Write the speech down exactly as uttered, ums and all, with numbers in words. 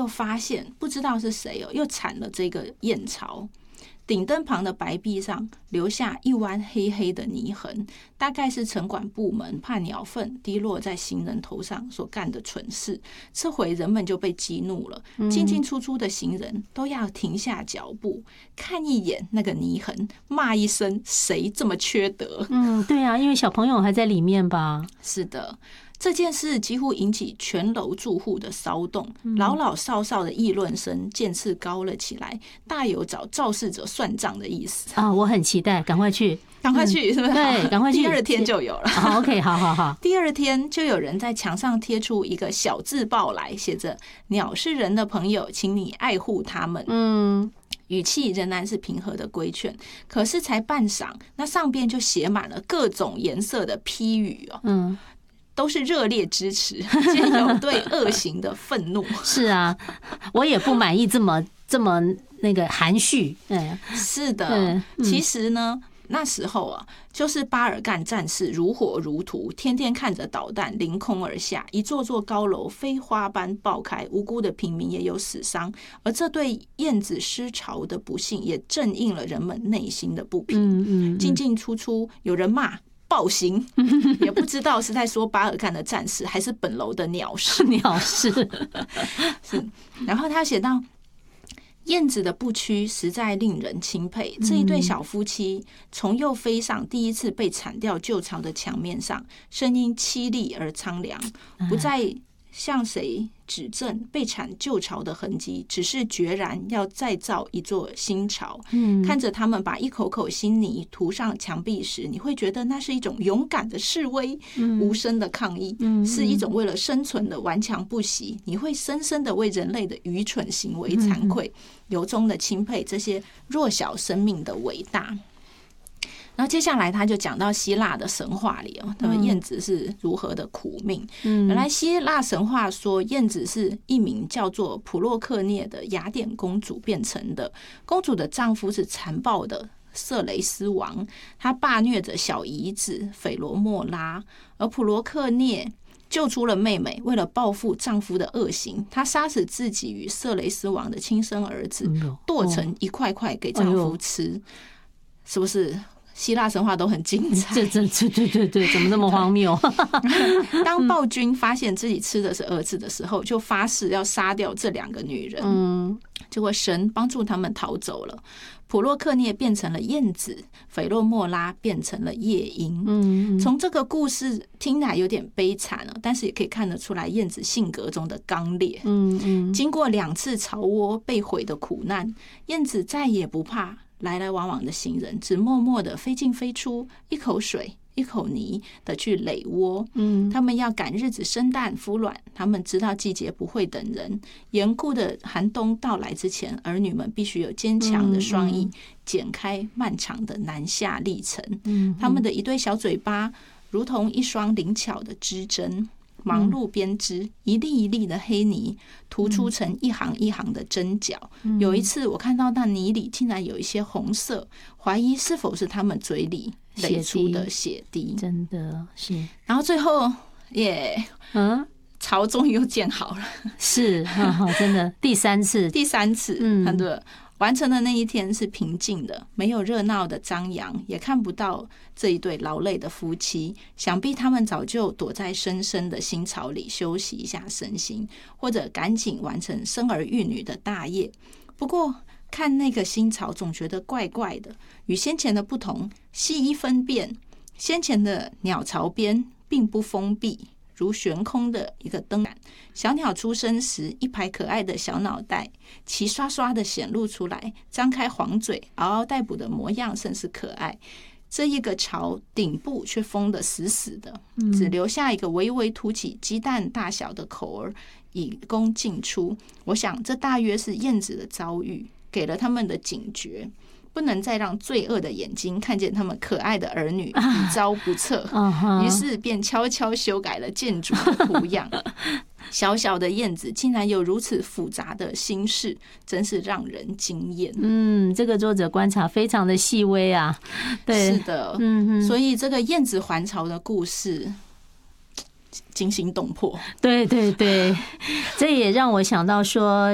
发现不知道是谁哦，又铲了这个燕巢。顶灯旁的白壁上留下一弯黑黑的泥痕，大概是城管部门怕鸟粪滴落在行人头上所干的蠢事。这回人们就被激怒了，进进出出的行人都要停下脚步，看一眼那个泥痕，骂一声谁这么缺德。 嗯，对啊，因为小朋友还在里面吧。 是的，这件事几乎引起全楼住户的骚动，老老少少的议论声渐次高了起来，大有找肇事者算账的意思啊！我很期待，赶快去， 赶快去，是不是？ 对，赶快去， 第二天就有了。 好 ，OK， 好好好。 第二天就有人在墙上贴出一个小字报来，写着“鸟是人的朋友，请你爱护他们”。嗯。语气仍然是平和的规劝，可是才半晌，那上边就写满了各种颜色的批语哦。嗯。都是热烈支持，兼有对恶行的愤怒。 是啊，我也不满意这么这么那个含蓄。嗯， 是的。嗯、其实呢，那时候啊，就是巴尔干战士如火如荼，天天看着导弹凌空而下，一座座高楼飞花般爆开，无辜的平民也有死伤。而这对燕子失巢的不幸，也正应了人们内心的不平。嗯嗯，进进出出，有人骂。暴行，也不知道是在说巴尔干的战士，还是本楼的鸟事。 鸟事是。然后他写到，燕子的不屈实在令人钦佩。这一对小夫妻从又飞上第一次被铲掉旧巢的墙面上，声音凄厉而苍凉，不再向谁指证被铲旧巢的痕迹，只是决然要再造一座新巢。嗯，看着他们把一口口新泥涂上墙壁时，你会觉得那是一种勇敢的示威，嗯、无声的抗议，嗯、是一种为了生存的顽强不息。你会深深的为人类的愚蠢行为惭愧，由衷的钦佩这些弱小生命的伟大。然后接下来他就讲到希腊的神话里哦，他们燕子是如何的苦命。原来希腊神话说，燕子是一名叫做普洛克涅的雅典公主变成的。公主的丈夫是残暴的色雷斯王，他霸虐着小姨子斐罗莫拉，而普洛克涅救出了妹妹，为了报复丈夫的恶行，她杀死自己与色雷斯王的亲生儿子，剁成一块块给丈夫吃，是不是？希腊神话都很精彩， 这这这对对对，怎么那么荒谬？ 当暴君发现自己吃的是儿子的时候，就发誓要杀掉这两个女人。嗯，结果神帮助他们逃走了。普洛克涅变成了燕子，斐洛莫拉变成了夜莺。嗯，从这个故事听起来有点悲惨了，但是也可以看得出来燕子性格中的刚烈。嗯嗯，经过两次巢窝被毁的苦难，燕子再也不怕来来往往的行人，只默默的飞进飞出，一口水一口泥的去垒窝。嗯，他们要赶日子生蛋孵卵，他们知道季节不会等人，严酷的寒冬到来之前，儿女们必须有坚强的双翼，剪开漫长的南下历程。嗯，他们的一对小嘴巴如同一双灵巧的织针，忙碌编织，一粒一粒的黑泥涂出成一行一行的针脚。有一次我看到那泥里竟然有一些红色，怀疑是否是他们嘴里垒出的血滴。 真的是。 然后最后耶，嗯，巢终于又建好了。 是，真的第三次， 第三次，嗯，对。完成的那一天是平静的，没有热闹的张扬，也看不到这一对劳累的夫妻。想必他们早就躲在深深的新巢里休息一下身心，或者赶紧完成生儿育女的大业。不过看那个新巢总觉得怪怪的，与先前的不同，细一分辨，先前的鸟巢边并不封闭，如悬空的一个灯杆。小鸟出生时，一排可爱的小脑袋齐刷刷的显露出来，张开黄嘴，嗷嗷待哺的模样甚是可爱。这一个巢顶部却封得死死的，只留下一个微微凸起鸡蛋大小的口儿，以供进出。我想这大约是燕子的遭遇，给了他们的警觉，不能再让罪恶的眼睛看见他们可爱的儿女一遭不测，于是便悄悄修改了建筑的图样。小小的燕子竟然有如此复杂的心事，真是让人惊艳。 嗯，这个作者观察非常的细微啊。对， 是的，嗯，所以这个燕子还巢的故事惊心动魄。 对对对，这也让我想到说，